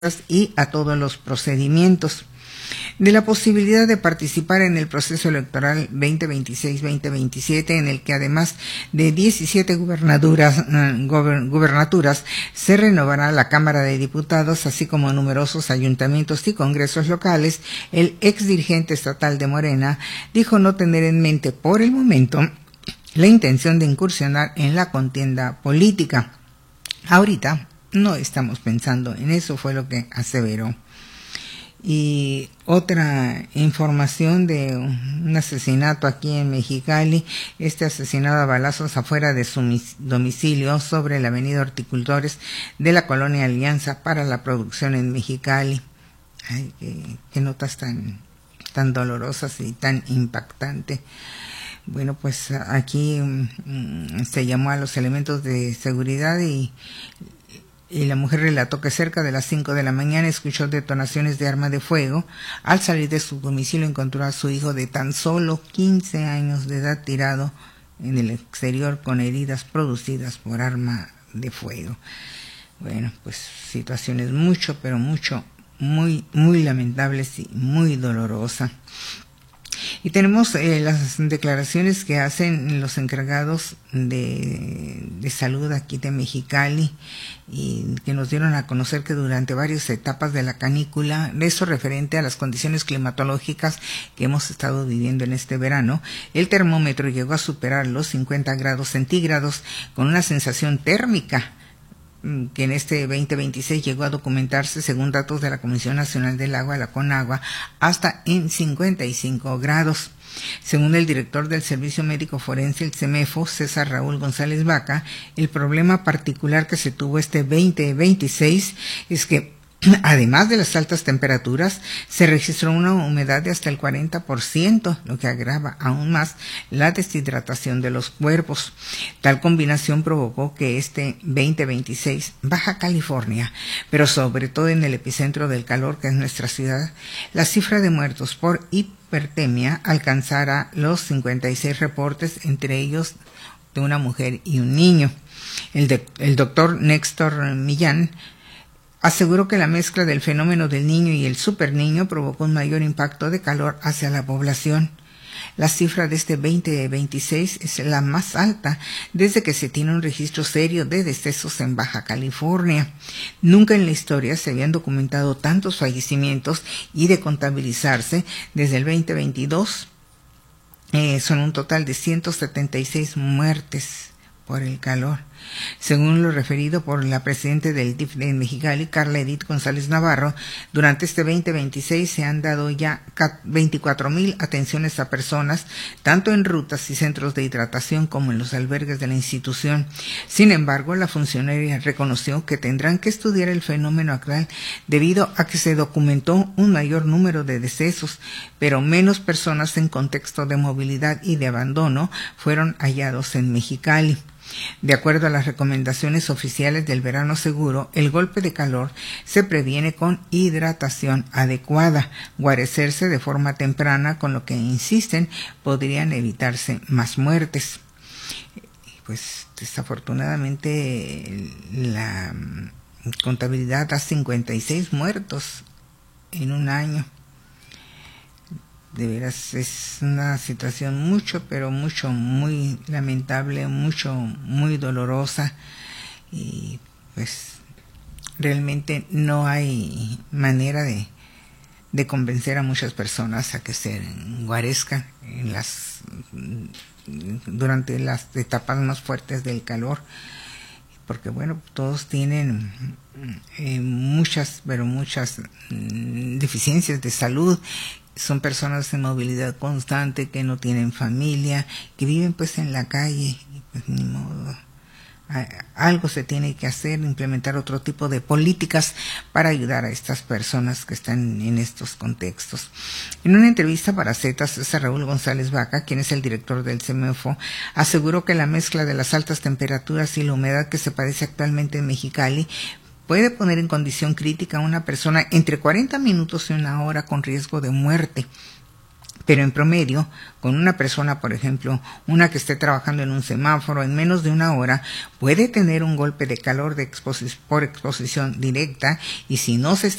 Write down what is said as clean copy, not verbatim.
y a todos los procedimientos. De la posibilidad de participar en el proceso electoral 2026-2027, en el que además de 17 gubernaturas se renovará la Cámara de Diputados, así como numerosos ayuntamientos y congresos locales, el ex dirigente estatal de Morena dijo no tener en mente por el momento la intención de incursionar en la contienda política. Ahorita no estamos pensando en eso, fue lo que aseveró. Y otra información de un asesinato aquí en Mexicali, asesinado a balazos afuera de su domicilio sobre la avenida Horticultores de la colonia Alianza para la Producción en Mexicali. Ay, qué notas tan dolorosas y tan impactantes. Bueno, pues aquí se llamó a los elementos de seguridad y la mujer relató que cerca de las 5 de la mañana escuchó detonaciones de arma de fuego. Al salir de su domicilio encontró a su hijo de tan solo 15 años de edad tirado en el exterior con heridas producidas por arma de fuego. Bueno, pues situaciones muy lamentables y muy dolorosas. Y tenemos las declaraciones que hacen los encargados de salud aquí de Mexicali y que nos dieron a conocer que durante varias etapas de la canícula, eso referente a las condiciones climatológicas que hemos estado viviendo en este verano, el termómetro llegó a superar los 50 grados centígrados con una sensación térmica que en este 2026 llegó a documentarse, según datos de la Comisión Nacional del Agua, la CONAGUA, hasta en 55 grados. Según el director del Servicio Médico Forense, el CEMEFO, César Raúl González Vaca, el problema particular que se tuvo este 2026 es que además de las altas temperaturas, se registró una humedad de hasta el 40%, lo que agrava aún más la deshidratación de los cuerpos. Tal combinación provocó que este 2026, Baja California, pero sobre todo en el epicentro del calor que es nuestra ciudad, la cifra de muertos por hipertermia alcanzara los 56 reportes, entre ellos de una mujer y un niño. El doctor Néstor Millán aseguró que la mezcla del fenómeno del niño y el superniño provocó un mayor impacto de calor hacia la población. La cifra de este 2026 es la más alta desde que se tiene un registro serio de decesos en Baja California. Nunca en la historia se habían documentado tantos fallecimientos y de contabilizarse desde el 2022. Son un total de 176 muertes por el calor. Según lo referido por la presidenta del DIF de Mexicali, Carla Edith González Navarro, durante este 2026 se han dado ya 24,000 atenciones a personas, tanto en rutas y centros de hidratación como en los albergues de la institución. Sin embargo, la funcionaria reconoció que tendrán que estudiar el fenómeno actual debido a que se documentó un mayor número de decesos, pero menos personas en contexto de movilidad y de abandono fueron hallados en Mexicali. De acuerdo a las recomendaciones oficiales del verano seguro, el golpe de calor se previene con hidratación adecuada, guarecerse de forma temprana, con lo que insisten podrían evitarse más muertes. Pues desafortunadamente la contabilidad da 56 muertos en un año. De veras es una situación muy lamentable, muy dolorosa, y pues realmente no hay manera de convencer a muchas personas a que se guarezcan durante las etapas más fuertes del calor, porque bueno, todos tienen muchas deficiencias de salud. Son personas en movilidad constante, que no tienen familia, que viven pues en la calle, y pues ni modo. Algo se tiene que hacer, implementar otro tipo de políticas para ayudar a estas personas que están en estos contextos. En una entrevista para Z, César Raúl González Vaca, quien es el director del CEMEFO, aseguró que la mezcla de las altas temperaturas y la humedad que se padece actualmente en Mexicali puede poner en condición crítica a una persona entre 40 minutos y una hora con riesgo de muerte. Pero en promedio, con una persona, por ejemplo, una que esté trabajando en un semáforo en menos de una hora, puede tener un golpe de calor por exposición directa, y si no se está